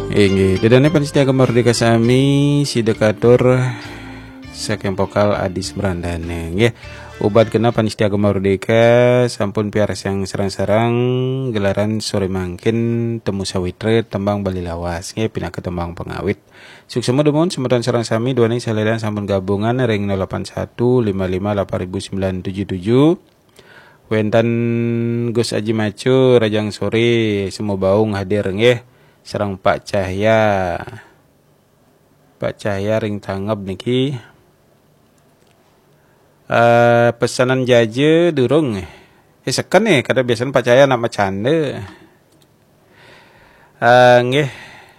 Inggih, dedane panitia merdeka sami si dekatur saking pokal Adis Brandane nggih. Ubat kena panitia merdeka sampun piaras yang sarang-sarang gelaran sore mangkin temu sawitre tembang Bali lawas nggih pindah ke tembang pengawit. Suksema demun semeton sareng sami duane saledan sampun gabungan ring 081558977. Wentan Gus Aji Macu Rajang Sore semua baung hadir nggih. Sarang Pak Cahya ring tanggap niki pesanan jaje durung seken nih kada biasanya Pak Cahya nak macande nggih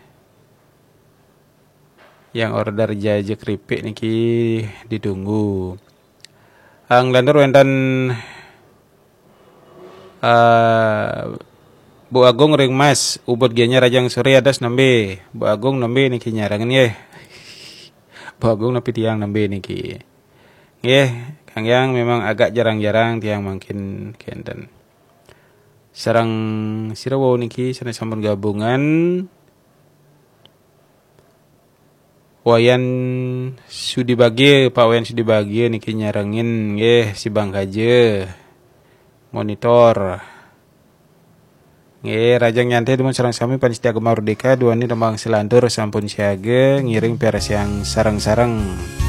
yang order jaje keripik niki ditunggu nglandur wenten Bu Agung ring Mas ubud genya Rajang Sore adas nembe Bu Agung nembe niki nyarangan ye Bu Agung nepi tiang nembe niki nggih Kang Yang memang agak jarang-jarang tiang makin kenten sarang sirawo niki sana sampun gabungan Wayan sudi bagi Pak Wayan sudi bagi niki nyarangin nggih si Bang Kaje monitor nggih Rajang nyantai demun sareng sami panitia Merdeka duani tembang selantur sampun siaga ngiring peres yang sarang-sarang